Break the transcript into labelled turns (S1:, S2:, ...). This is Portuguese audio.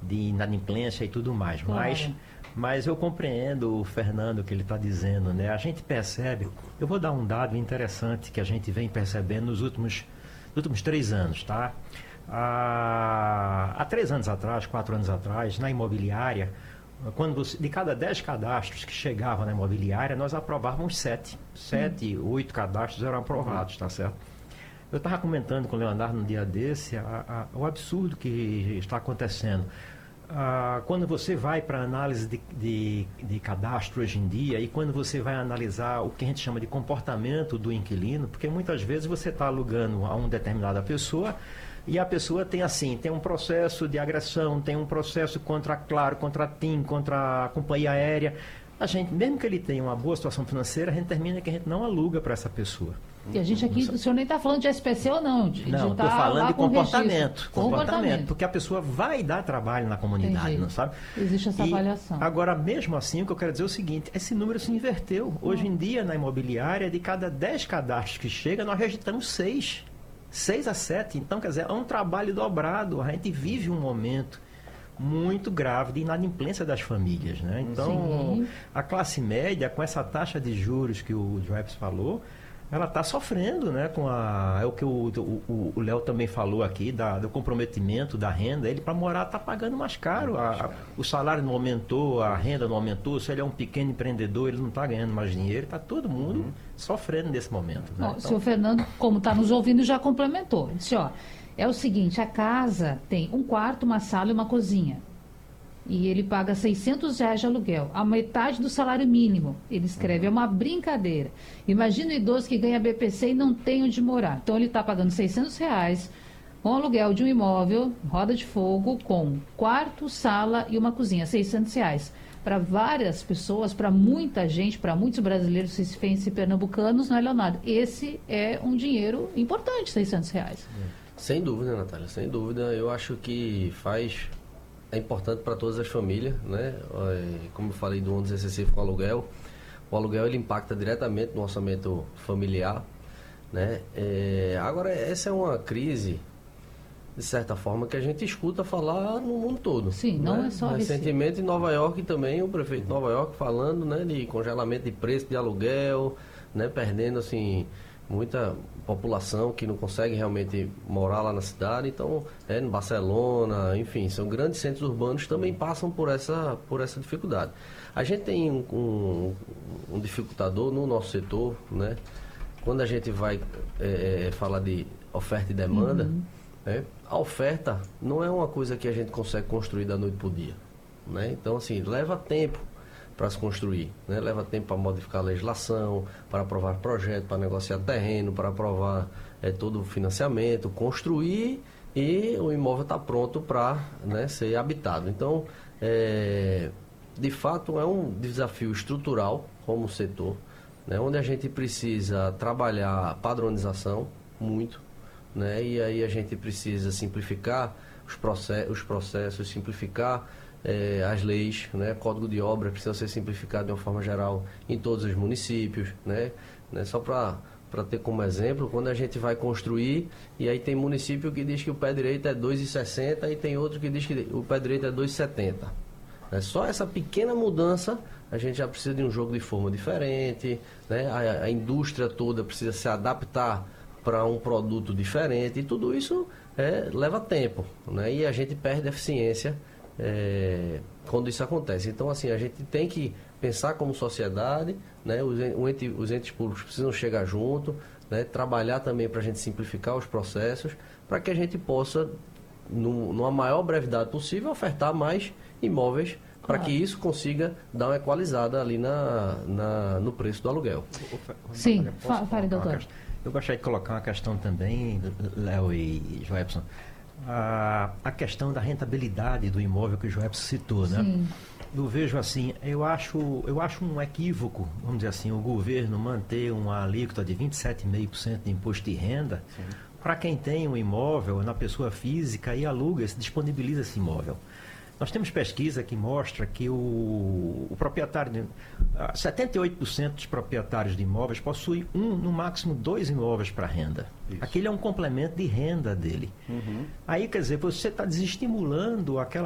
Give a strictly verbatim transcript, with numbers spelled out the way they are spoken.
S1: de inadimplência e tudo mais.
S2: Claro.
S1: Mas, mas eu compreendo o Fernando que ele está dizendo, né? A gente percebe, eu vou dar um dado interessante que a gente vem percebendo nos últimos, nos últimos três anos, tá? Há, há três anos atrás, quatro anos atrás, na imobiliária, quando você, de cada dez cadastros que chegavam na imobiliária, nós aprovávamos sete. Sete, hum. oito cadastros eram aprovados, tá certo? Eu estava comentando com o Leonardo no dia desse a, a, o absurdo que está acontecendo. Ah, quando você vai para análise de, de, de cadastro hoje em dia e quando você vai analisar o que a gente chama de comportamento do inquilino, porque muitas vezes você está alugando a uma determinada pessoa e a pessoa tem assim, tem um processo de agressão, tem um processo contra a Claro, contra a TIM, contra a companhia aérea. A gente, mesmo que ele tenha uma boa situação financeira, a gente termina que a gente não aluga para essa pessoa.
S2: E a gente aqui, o senhor nem está falando de S P C ou não? De,
S1: não, estou
S2: tá
S1: falando de comportamento, comportamento.
S2: Comportamento.
S1: Porque a pessoa vai dar trabalho na comunidade,
S2: Entendi.
S1: Não sabe?
S2: Existe essa
S1: e,
S2: avaliação.
S1: Agora, mesmo assim, o que eu quero dizer é o seguinte, esse número se inverteu. Hoje
S2: hum.
S1: em dia, na imobiliária, de cada dez cadastros que chega, nós registramos seis. seis a sete. Então, quer dizer, é um trabalho dobrado. A gente vive um momento muito grave de inadimplência das famílias, né? Então, Sim. a classe média, com essa taxa de juros que o Joeps falou, ela está sofrendo, né? Com a, é o que o Léo também falou aqui, da, do comprometimento da renda. Ele, para morar, está pagando mais caro. A, a, o salário não aumentou, a renda não aumentou. Se ele é um pequeno empreendedor, ele não está ganhando mais dinheiro. Está todo mundo uhum. sofrendo nesse momento. Né?
S2: Ó,
S1: então...
S2: O senhor Fernando, como está nos ouvindo, já complementou. Ele disse, ó, é o seguinte, a casa tem um quarto, uma sala e uma cozinha. E ele paga seiscentos reais de aluguel, a metade do salário mínimo. Ele escreve, é uma brincadeira. Imagina o idoso que ganha B P C e não tem onde morar. Então ele está pagando seiscentos reais com aluguel de um imóvel, roda de fogo, com quarto, sala e uma cozinha, seiscentos reais. Para várias pessoas, para muita gente, para muitos brasileiros, cispenses e pernambucanos, não é, Leonardo? Esse é um dinheiro importante, seiscentos reais.
S3: Sem dúvida, Natália, sem dúvida. Eu acho que faz... É importante para todas as famílias, né? Como eu falei do ônus excessivo com o aluguel, o aluguel ele impacta diretamente no orçamento familiar, né? É, agora, essa é uma crise, de certa forma, que a gente escuta falar no mundo todo.
S2: Sim, não
S3: né?
S2: é só
S3: Recentemente, em Nova York também, o prefeito de Nova York falando, né, de congelamento de preço de aluguel, né, perdendo, assim, muita população que não consegue realmente morar lá na cidade. Então, é, em Barcelona, enfim, são grandes centros urbanos que também passam por essa, por essa dificuldade. A gente tem um, um, um dificultador no nosso setor, né? Quando a gente vai é, falar de oferta e demanda, uhum. né? A oferta não é uma coisa que a gente consegue construir da noite para o dia, né? Então, assim, leva tempo para se construir, né? Leva tempo para modificar a legislação, para aprovar projeto, para negociar terreno, para aprovar é, todo o financiamento, construir e o imóvel está pronto para, né, ser habitado. Então, é, de fato, é um desafio estrutural como setor, né, onde a gente precisa trabalhar padronização muito, né, e aí a gente precisa simplificar os, process os processos, simplificar É, as leis, né? Código de obras precisa ser simplificado de uma forma geral em todos os municípios, né? né? Só para para ter como exemplo, quando a gente vai construir e aí tem município que diz que o pé direito é dois e sessenta e tem outro que diz que o pé direito é dois e setenta. É só essa pequena mudança, a gente já precisa de um jogo de forma diferente, né? A, a indústria toda precisa se adaptar para um produto diferente e tudo isso é, leva tempo, né? E a gente perde eficiência É, quando isso acontece. Então, assim, a gente tem que pensar como sociedade, né? Os, ente, os entes públicos precisam chegar junto, né? Trabalhar também para a gente simplificar os processos, para que a gente possa, no, numa maior brevidade possível, ofertar mais imóveis, claro, para que isso consiga dar uma equalizada ali na, na, no preço do aluguel.
S2: Sim, fale, doutor.
S1: Eu gostaria de colocar uma questão também, Léo e Joepson. A, a questão da rentabilidade do imóvel que o Joepson citou, né?
S2: Sim.
S1: Eu vejo assim, eu acho, eu acho um equívoco, vamos dizer assim, o governo manter uma alíquota de vinte e sete vírgula cinco por cento de imposto de renda para quem tem um imóvel na pessoa física e aluga, se disponibiliza esse imóvel. Nós temos pesquisa que mostra que o, o proprietário, de, setenta e oito por cento dos proprietários de imóveis possuem um, no máximo dois imóveis para renda. Isso. Aquele é um complemento de renda dele. Uhum. Aí, quer dizer, você está desestimulando aquela